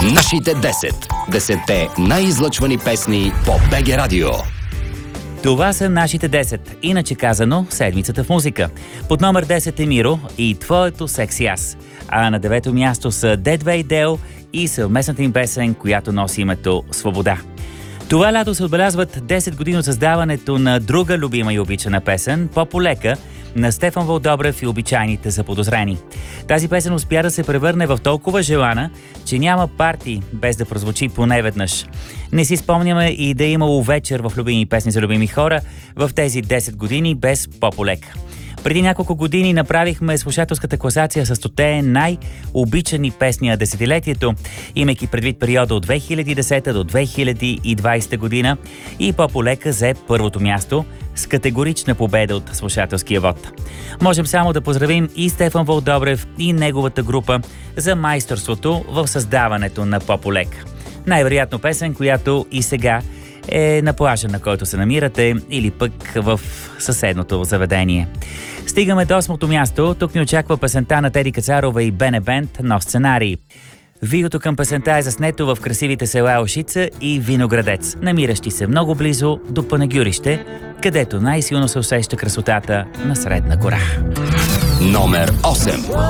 Нашите 10. 10-те най-излъчвани песни по БГ Радио. Това са нашите 10. Иначе казано, седмицата в музика. Под номер 10 е Миро и Твоето секси аз. А на 9-то място са Дедвей и Дел и съвместната им песен, която носи името Свобода. Това лято се отбелязват 10 години от създаването на друга любима и обичана песен «По-полека» на Стефан Вълдобрев и Обичайните заподозрени. Тази песен успя да се превърне в толкова желана, че няма парти без да прозвучи поне веднъж. Не си спомняме и да е имало вечер в любими песни за любими хора в тези 10 години без «По-полека». Преди няколко години направихме слушателската класация с 100 най-обичани песни на десетилетието, имайки предвид периода от 2010 до 2020 година, и «По-полека» взе първото място с категорична победа от слушателския вод. Можем само да поздравим и Стефан Вълдобрев и неговата група за майсторството в създаването на «По-полека». Най-вероятно песен, която и сега е на плажа, на който се намирате, или пък в съседното заведение. Стигаме до 8-то място. Тук ни очаква песента на Теди Кацарова и Бене Бенд «Нов сценарий». Видеото към песента е заснето в красивите села Елшица и Виноградец, намиращи се много близо до Панагюрище, където най-силно се усеща красотата на Средна гора. Номер 8.